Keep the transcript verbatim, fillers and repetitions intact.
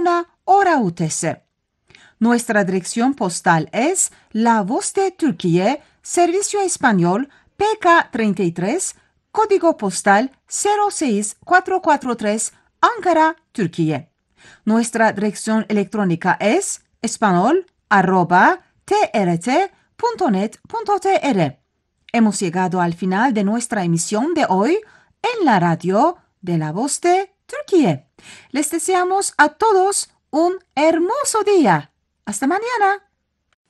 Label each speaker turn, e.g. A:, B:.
A: una hora U T C. Nuestra dirección postal es La Voz de Turquía, Servicio Español, P K treinta y tres, Código Postal cero seis cuatro cuatro tres, Ankara, Turquía. Nuestra dirección electrónica es español arroba trt.net.tr. Hemos llegado al final de nuestra emisión de hoy en la radio de La Voz de Turquía. Les deseamos a todos un hermoso día. Hasta mañana.